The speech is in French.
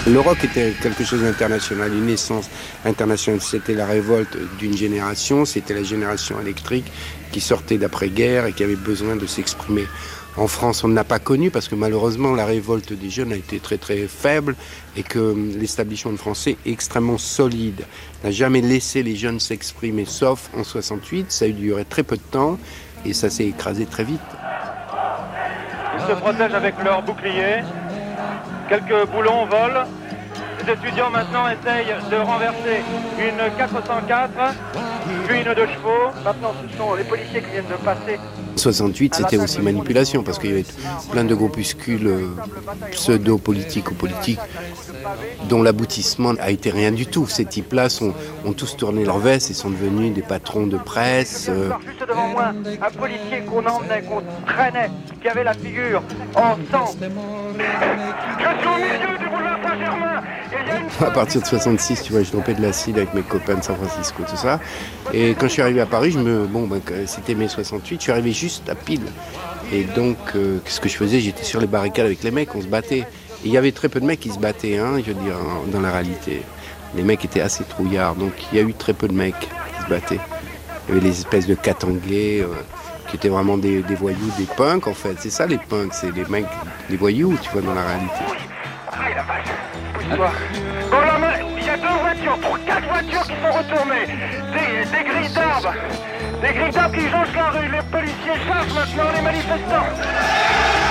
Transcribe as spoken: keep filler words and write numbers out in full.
Le rock était quelque chose d'international, une naissance internationale. C'était la révolte d'une génération, c'était la génération électrique qui sortait d'après-guerre et qui avait besoin de s'exprimer. En France, on ne l'a pas connu parce que malheureusement, la révolte des jeunes a été très très faible et que l'establishment français est extrêmement solide. N'a jamais laissé les jeunes s'exprimer, sauf en soixante-huit. Ça a duré très peu de temps et ça s'est écrasé très vite. Ils se protègent avec leurs boucliers. Quelques boulons volent. Les étudiants maintenant essayent de renverser une quatre cent quatre, puis une de chevaux. Maintenant, ce sont les policiers qui viennent de passer. soixante-huit, c'était aussi manipulation parce qu'il y avait plein de groupuscules pseudo-politiques ou politiques dont l'aboutissement a été rien du tout. Ces types-là sont, ont tous tourné leur veste et sont devenus des patrons de presse. Euh... Juste devant moi, un policier qu'on emmenait, qu'on traînait, qui avait la figure en sang. Je suis au milieu du boulevard Saint-Germain. À partir de soixante-six, tu vois, je dopais de l'acide avec mes copains de San Francisco, tout ça. Et quand je suis arrivé à Paris, je me, bon, ben, c'était mai soixante-huit, je suis arrivé juste à pile. Et donc, euh, qu'est-ce que je faisais? J'étais sur les barricades avec les mecs, on se battait. Et il y avait très peu de mecs qui se battaient, hein, je veux dire, dans la réalité. Les mecs étaient assez trouillards, donc il y a eu très peu de mecs qui se battaient. Il y avait les espèces de catanguais, euh, qui étaient vraiment des, des voyous, des punks en fait. C'est ça les punks, c'est les mecs, les voyous, tu vois, dans la réalité. Bon, là, il y a deux voitures, pour quatre voitures qui sont retournées. Des, des grilles d'arbres. Des grilles d'arbres qui jonchent la rue. Les policiers chargent maintenant les manifestants.